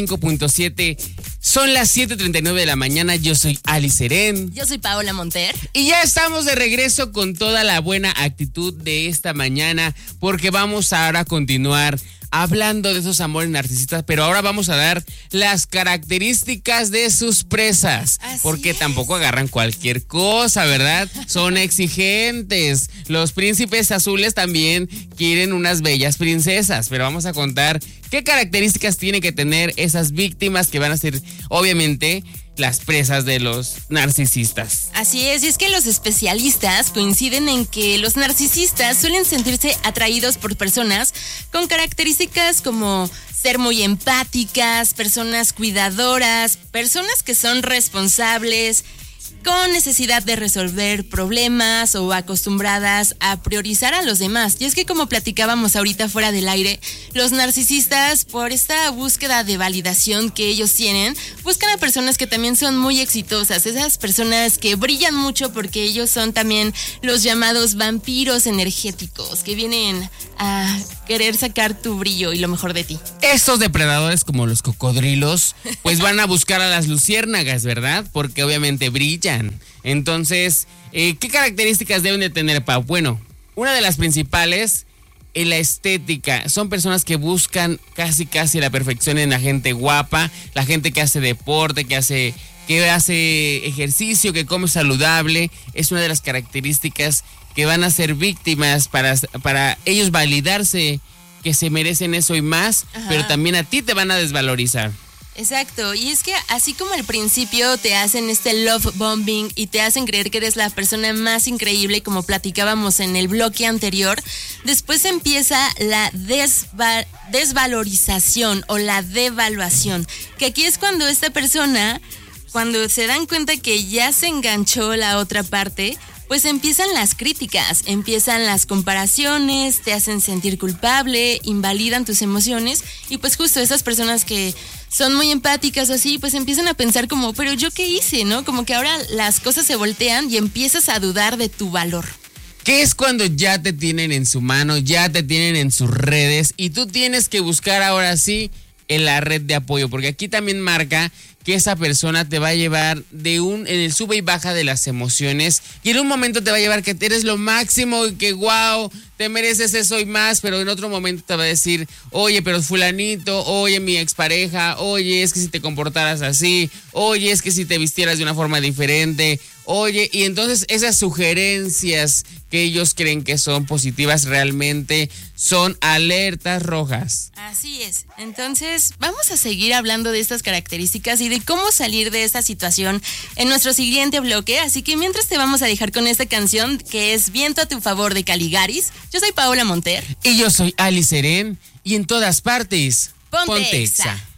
5.7. Son las 7:39 de la mañana. Yo soy Ali Serén. Yo soy Paola Monter. Y ya estamos de regreso con toda la buena actitud de esta mañana, porque vamos ahora a continuar hablando de esos amores narcisistas, pero ahora vamos a dar las características de sus presas. Porque tampoco agarran cualquier cosa, ¿verdad? Son exigentes. Los príncipes azules también quieren unas bellas princesas, pero vamos a contar qué características tienen que tener esas víctimas que van a ser, obviamente, las presas de los narcisistas. Así es, y es que los especialistas coinciden en que los narcisistas suelen sentirse atraídos por personas con características como ser muy empáticas, personas cuidadoras, personas que son responsables, con necesidad de resolver problemas o acostumbradas a priorizar a los demás. Y es que, como platicábamos ahorita fuera del aire, los narcisistas, por esta búsqueda de validación que ellos tienen, buscan a personas que también son muy exitosas, esas personas que brillan mucho, porque ellos son también los llamados vampiros energéticos, que vienen a querer sacar tu brillo y lo mejor de ti. Estos depredadores, como los cocodrilos, pues van a buscar a las luciérnagas, ¿verdad? Porque obviamente brillan. Entonces, ¿qué características deben de tener, Pau? Bueno, una de las principales es la estética. Son personas que buscan casi la perfección en la gente guapa, la gente que hace deporte, que hace ejercicio, que come saludable. Es una de las características que van a ser víctimas para ellos validarse que se merecen eso y más. Ajá. Pero también a ti te van a desvalorizar. Exacto, y es que así como al principio te hacen este love bombing y te hacen creer que eres la persona más increíble, como platicábamos en el bloque anterior, después empieza la desvalorización o la devaluación, que aquí es cuando esta persona, cuando se dan cuenta que ya se enganchó la otra parte, pues empiezan las críticas, empiezan las comparaciones, te hacen sentir culpable, invalidan tus emociones, y pues justo esas personas que son muy empáticas o así, pues empiezan a pensar como, pero ¿yo qué hice? ¿No? Como que ahora las cosas se voltean y empiezas a dudar de tu valor. ¿Qué es cuando ya te tienen en su mano, ya te tienen en sus redes y tú tienes que buscar ahora sí en la red de apoyo? Porque aquí también marca que esa persona te va a llevar en el sube y baja de las emociones, y en un momento te va a llevar que eres lo máximo y que wow, te mereces eso y más, pero en otro momento te va a decir, oye, pero fulanito, oye, mi expareja, oye, es que si te comportaras así, oye, es que si te vistieras de una forma diferente, oye, y entonces esas sugerencias que ellos creen que son positivas realmente son alertas rojas. Así es. Entonces, vamos a seguir hablando de estas características y de cómo salir de esta situación en nuestro siguiente bloque. Así que mientras te vamos a dejar con esta canción que es Viento a tu favor de Caligaris. Yo soy Paola Monter. Y yo soy Ali Serén. Y en todas partes, Ponte Exa.